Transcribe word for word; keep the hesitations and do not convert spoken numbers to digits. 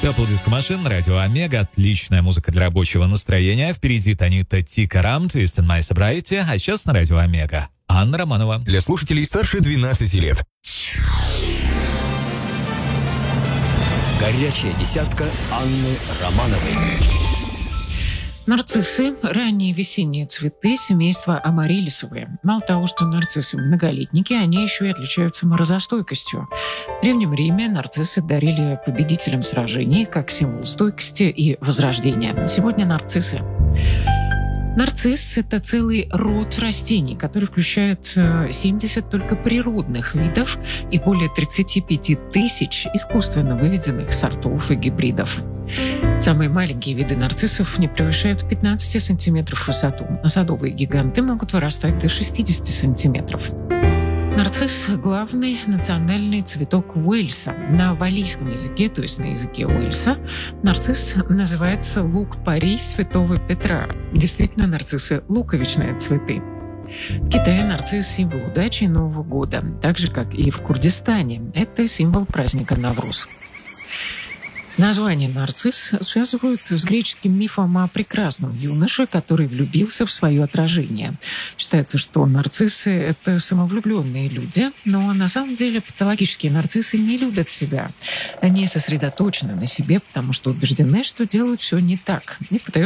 Apple Disco Machine, радио Омега, отличная музыка для рабочего настроения. Впереди Танита Тикарам, Twist in My Sobriety, а сейчас на радио Омега Анна Романова. Для слушателей старше двенадцати лет. Горячая десятка Анны Романовой. Нарциссы – ранние весенние цветы семейства амарилисовые. Мало того, что нарциссы многолетники, они еще и отличаются морозостойкостью. В Древнем Риме нарциссы дарили победителям сражений как символ стойкости и возрождения. Сегодня нарциссы. Нарцисс – это целый род растений, который включает семьдесят только природных видов и более тридцать пять тысяч искусственно выведенных сортов и гибридов. Самые маленькие виды нарциссов не превышают пятнадцать сантиметров в высоту, а садовые гиганты могут вырастать до шестьдесят сантиметров. Нарцисс – главный национальный цветок Уэльса. На валлийском языке, то есть на языке Уэльса, нарцисс называется лук-порей Святого Петра. Действительно, нарциссы – луковичные цветы. В Китае нарцисс – символ удачи и Нового года, так же, как и в Курдистане. Это символ праздника Навруз. Название «нарцисс» связывают с греческим мифом о прекрасном юноше, который влюбился в свое отражение. Считается, что нарциссы – это самовлюбленные люди, но на самом деле патологические нарциссы не любят себя. Они сосредоточены на себе, потому что убеждены, что делают все не так, и пытаются